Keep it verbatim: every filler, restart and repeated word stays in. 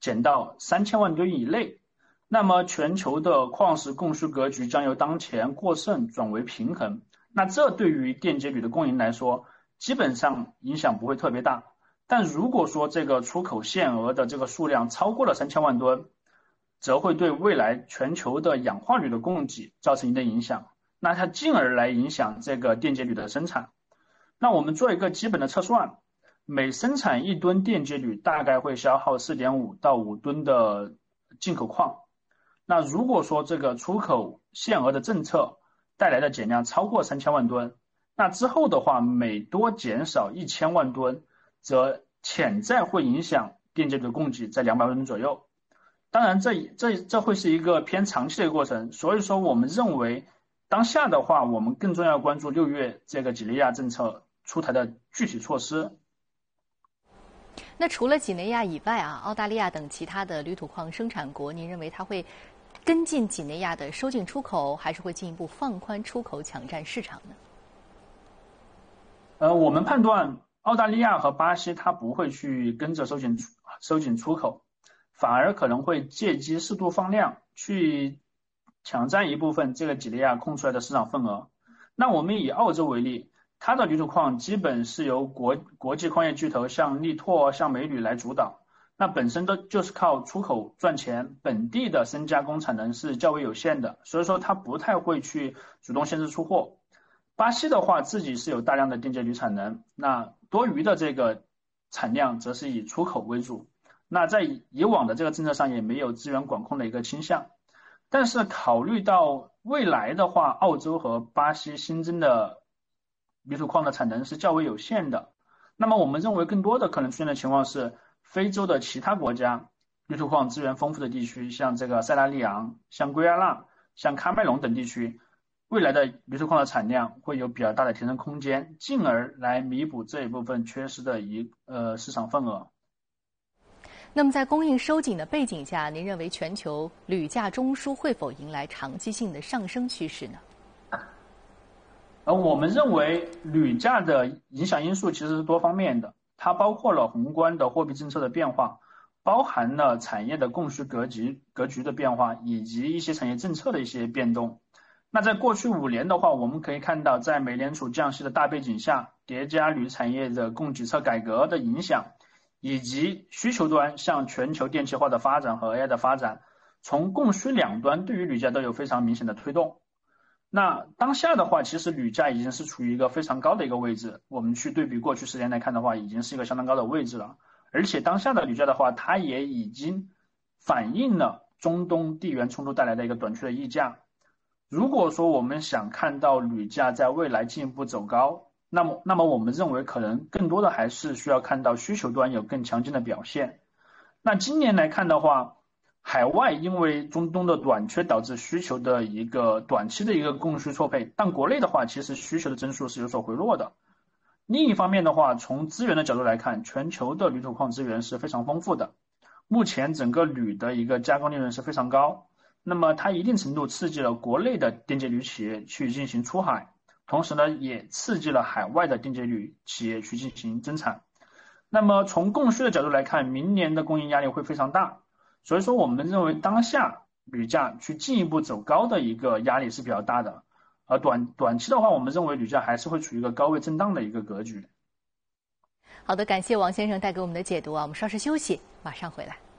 减到三千万吨以内，那么全球的矿石供需格局将由当前过剩转为平衡。那这对于电解铝的供应来说，基本上影响不会特别大。但如果说这个出口限额的这个数量超过了三千万吨，则会对未来全球的氧化铝的供给造成一定影响，那它进而来影响这个电解铝的生产。那我们做一个基本的测算，每生产一吨电解铝大概会消耗 四点五到五吨的进口矿。那如果说这个出口限额的政策带来的减量超过三千万吨，那之后的话，每多减少一千万吨，则潜在会影响电解铝的供给在两百万吨左右。当然这，这这这会是一个偏长期的过程，所以说我们认为，当下的话，我们更重要关注六月这个几内亚政策出台的具体措施。 那除了几内亚以外啊，澳大利亚等其他的铝土矿生产国，您认为它会跟进几内亚的收紧出口，还是会进一步放宽出口抢占市场呢？ 呃，我们判断澳大利亚和巴西它不会去跟着收紧收紧出口。反而可能会借机适度放量，去抢占一部分这个几内亚空出来的市场份额。那我们以澳洲为例，它的铝土矿基本是由国国际矿业巨头像力拓、像美铝来主导，那本身都就是靠出口赚钱，本地的深加工产能是较为有限的，所以说它不太会去主动限制出货。巴西的话，自己是有大量的电解铝产能，那多余的这个产量则是以出口为主。那在以往的这个政策上也没有资源管控的一个倾向，但是考虑到未来的话，澳洲和巴西新增的铝土矿的产能是较为有限的，那么我们认为更多的可能出现的情况是，非洲的其他国家铝土矿资源丰富的地区，像这个塞拉利昂、像圭亚那、像喀麦隆等地区，未来的铝土矿的产量会有比较大的提升空间，进而来弥补这一部分缺失的一呃市场份额。 那么在供应收紧的背景下，您认为全球铝价中枢会否迎来长期性的上升趋势呢？ 而我们认为铝价的影响因素其实是多方面的，它包括了宏观的货币政策的变化，包含了产业的供需格局格局的变化，以及一些产业政策的一些变动。那在过去五年的话，我们可以看到，在美联储降息的大背景下，叠加铝产业的供给侧改革的影响，以及需求端向全球电气化的发展和 A I 的发展，从供需两端对于铝价都有非常明显的推动。那当下的话，其实铝价已经是处于一个非常高的一个位置，我们去对比过去十年来看的话，已经是一个相当高的位置了。而且当下的铝价的话，它也已经反映了中东地缘冲突带来的一个短缺的溢价。如果说我们想看到铝价在未来进一步走高，那么，那么我们认为可能更多的还是需要看到需求端有更强劲的表现。那今年来看的话，海外因为中东的短缺导致需求的一个短期的一个供需错配，但国内的话，其实需求的增速是有所回落的。另一方面的话，从资源的角度来看，全球的铝土矿资源是非常丰富的，目前整个铝的一个加工利润是非常高，那么它一定程度刺激了国内的电解铝企业去进行出海。同时呢，也刺激了海外的电解铝企业去进行增产。那么从供需的角度来看，明年的供应压力会非常大，所以说我们认为当下铝价去进一步走高的一个压力是比较大的。而短短期的话，我们认为铝价还是会处于一个高位震荡的一个格局。 好的，感谢王先生带给我们的解读啊，我们稍事休息，马上回来。